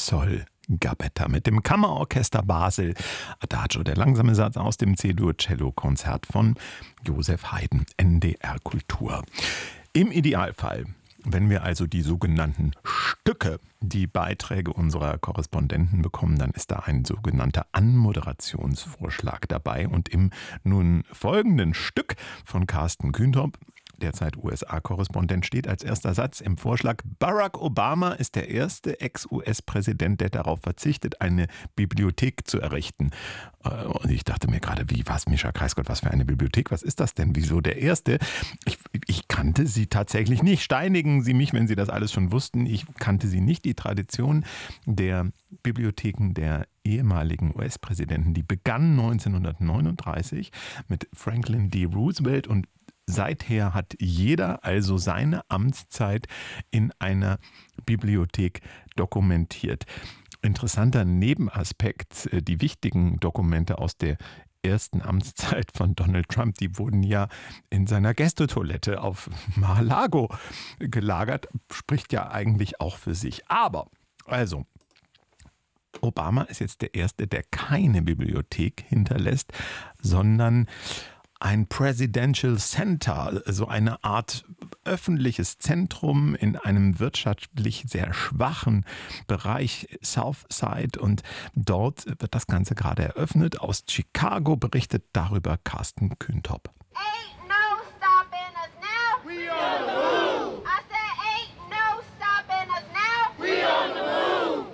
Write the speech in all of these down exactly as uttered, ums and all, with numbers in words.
Sol Gabetta mit dem Kammerorchester Basel. Adagio, der langsame Satz aus dem C-Dur-Cello-Konzert von Josef Haydn, N D R Kultur. Im Idealfall, wenn wir also die sogenannten Stücke, die Beiträge unserer Korrespondenten bekommen, dann ist da ein sogenannter Anmoderationsvorschlag dabei. Und im nun folgenden Stück von Carsten Kühntrop, derzeit U S A-Korrespondent, steht als erster Satz im Vorschlag: Barack Obama ist der erste Ex-U S-Präsident, der darauf verzichtet, eine Bibliothek zu errichten. Und ich dachte mir gerade, wie, was, Mischa Kreisgott, was für eine Bibliothek? Was ist das denn? Wieso der erste? Ich, ich kannte sie tatsächlich nicht. Steinigen Sie mich, wenn Sie das alles schon wussten. Ich kannte sie nicht. Die Tradition der Bibliotheken der ehemaligen U S-Präsidenten, die begann neunzehnhundertneununddreißig mit Franklin D. Roosevelt, und seither hat jeder also seine Amtszeit in einer Bibliothek dokumentiert. Interessanter Nebenaspekt: Die wichtigen Dokumente aus der ersten Amtszeit von Donald Trump, die wurden ja in seiner Gästetoilette auf Mar-a-Lago gelagert. Spricht ja eigentlich auch für sich. Aber, also, Obama ist jetzt der Erste, der keine Bibliothek hinterlässt, sondern ein Presidential Center, so eine Art öffentliches Zentrum in einem wirtschaftlich sehr schwachen Bereich Southside, und dort wird das Ganze gerade eröffnet. Aus Chicago berichtet darüber Carsten Kühntrop. Ain't no stopping us now. We on the move. I said ain't no stopping us now. We on the move.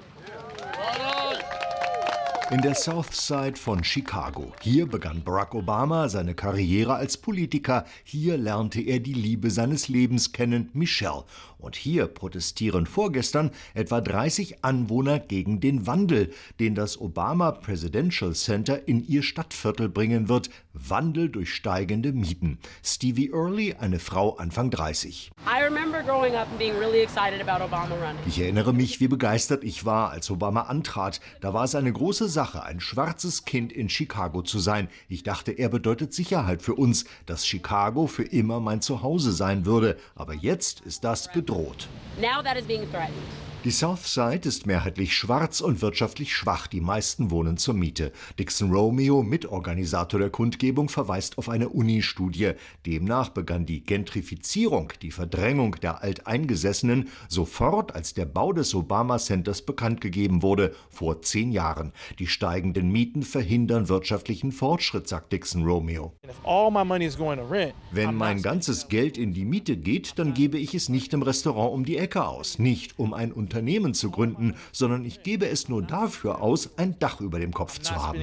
In der Southside von Chicago. Hier begann Barack Obama seine Karriere als Politiker. Hier lernte er die Liebe seines Lebens kennen, Michelle. Und hier protestieren vorgestern etwa dreißig Anwohner gegen den Wandel, den das Obama Presidential Center in ihr Stadtviertel bringen wird. Wandel durch steigende Mieten. Stevie Early, eine Frau Anfang dreißig. I remember growing up and being really excited about Obama running. Ich erinnere mich, wie begeistert ich war, als Obama antrat. Da war es eine große Sache, ein schwarzes Kind in Chicago zu sein. Ich dachte, er bedeutet Sicherheit für uns, dass Chicago für immer mein Zuhause sein würde. Aber jetzt ist das bedroht. Now that is being threatened. Die Southside ist mehrheitlich schwarz und wirtschaftlich schwach. Die meisten wohnen zur Miete. Dixon Romeo, Mitorganisator der Kundgebung, verweist auf eine Uni-Studie. Demnach begann die Gentrifizierung, die Verdrängung der Alteingesessenen, sofort, als der Bau des Obama Centers bekannt gegeben wurde, vor zehn Jahren. Die steigenden Mieten verhindern wirtschaftlichen Fortschritt, sagt Dixon Romeo. Wenn mein ganzes Geld in die Miete geht, dann gebe ich es nicht im Restaurant um die Ecke aus, nicht um ein Unternehmen zu gründen, sondern ich gebe es nur dafür aus, ein Dach über dem Kopf zu haben.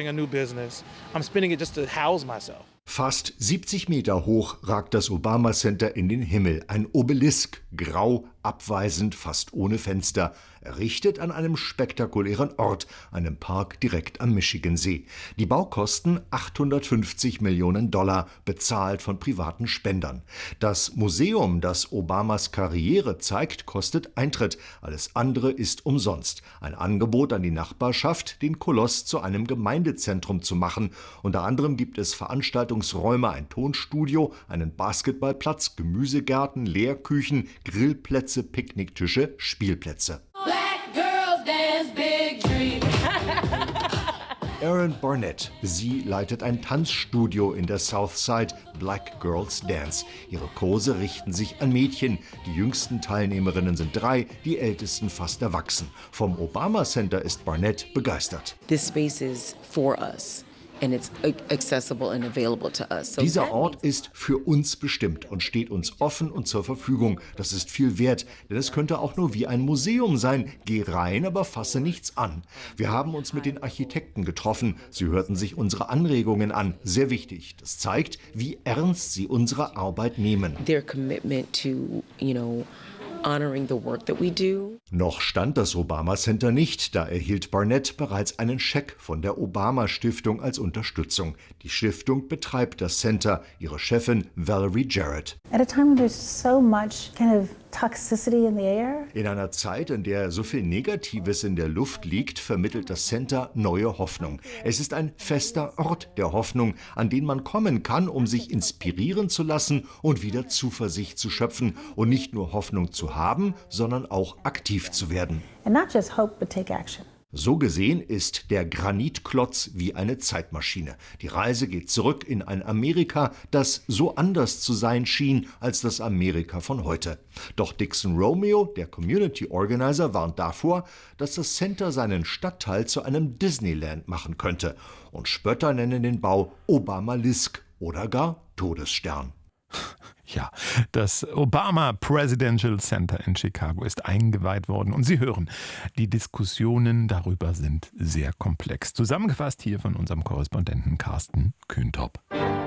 Fast siebzig Meter hoch ragt das Obama Center in den Himmel. Ein Obelisk, grau, abweisend, fast ohne Fenster. Errichtet an einem spektakulären Ort, einem Park direkt am Michigansee. Die Baukosten achthundertfünfzig Millionen Dollar, bezahlt von privaten Spendern. Das Museum, das Obamas Karriere zeigt, kostet Eintritt. Alles andere ist umsonst. Ein Angebot an die Nachbarschaft, den Koloss zu einem Gemeindezentrum zu machen. Unter anderem gibt es Veranstaltungsräume, ein Tonstudio, einen Basketballplatz, Gemüsegärten, Lehrküchen, Grillplätze, Picknicktische, Spielplätze. Black girls dance big dreams. Erin Barnett. Sie leitet ein Tanzstudio in der Southside, Black Girls Dance. Ihre Kurse richten sich an Mädchen. Die jüngsten Teilnehmerinnen sind drei, die ältesten fast erwachsen. Vom Obama Center ist Barnett begeistert. This space is for us. And it's accessible and available to us. So Dieser Ort ist für uns bestimmt und steht uns offen und zur Verfügung. Das ist viel wert, denn es könnte auch nur wie ein Museum sein. Geh rein, aber fasse nichts an. Wir haben uns mit den Architekten getroffen. Sie hörten sich unsere Anregungen an. Sehr wichtig. Das zeigt, wie ernst sie unsere Arbeit nehmen. Their commitment to, you know, honoring the work that we do. Noch stand das Obama Center nicht, da erhielt Barnett bereits einen Scheck von der Obama Stiftung als Unterstützung. Die Stiftung betreibt das Center, ihre Chefin Valerie Jarrett. At a time when there's so much kind of toxicity in the air. In einer Zeit, in der so viel Negatives in der Luft liegt, vermittelt das Center neue Hoffnung. Es ist ein fester Ort der Hoffnung, an den man kommen kann, um sich inspirieren zu lassen und wieder Zuversicht zu schöpfen und nicht nur Hoffnung zu haben, sondern auch aktiv zu werden. And not just hope, but take action. So gesehen ist der Granitklotz wie eine Zeitmaschine. Die Reise geht zurück in ein Amerika, das so anders zu sein schien als das Amerika von heute. Doch Dixon Romeo, der Community Organizer, warnt davor, dass das Center seinen Stadtteil zu einem Disneyland machen könnte. Und Spötter nennen den Bau Obamalisk oder gar Todesstern. Ja, das Obama Presidential Center in Chicago ist eingeweiht worden. Und Sie hören, die Diskussionen darüber sind sehr komplex. Zusammengefasst hier von unserem Korrespondenten Carsten Kühntop.